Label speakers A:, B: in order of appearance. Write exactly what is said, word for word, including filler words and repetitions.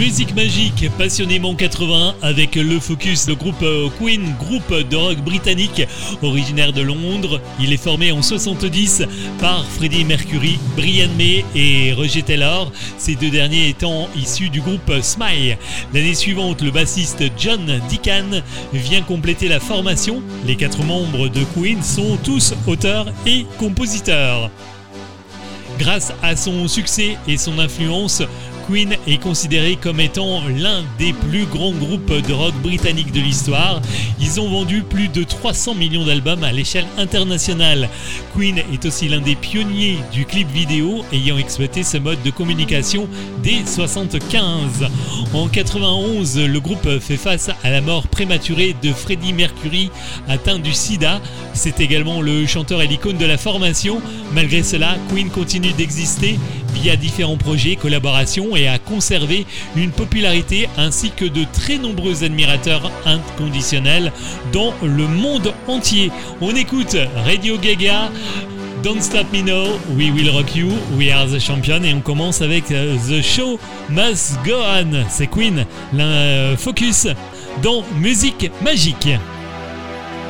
A: Musique magique, passionnément quatre-vingts avec le focus, le groupe Queen, groupe de rock britannique originaire de Londres. Il est formé en soixante-dix par Freddie Mercury, Brian May et Roger Taylor, ces deux derniers étant issus du groupe Smile. L'année suivante, le bassiste John Deacon vient compléter la formation. Les quatre membres de Queen sont tous auteurs et compositeurs. Grâce à son succès et son influence, Queen est considéré comme étant l'un des plus grands groupes de rock britanniques de l'histoire. Ils ont vendu plus de trois cents millions d'albums à l'échelle internationale. Queen est aussi l'un des pionniers du clip vidéo, ayant exploité ce mode de communication dès soixante-quinze. En quatre-vingt-onze, le groupe fait face à la mort prématurée de Freddie Mercury, atteint du sida. C'est également le chanteur et l'icône de la formation. Malgré cela, Queen continue d'exister via différents projets, collaborations et a conservé une popularité ainsi que de très nombreux admirateurs inconditionnels dans le monde entier. On écoute Radio Gaga, Don't Stop Me Now, We Will Rock You, We Are The Champion, et on commence avec The Show Must Go On. C'est Queen, l'un focus dans Musique Magique.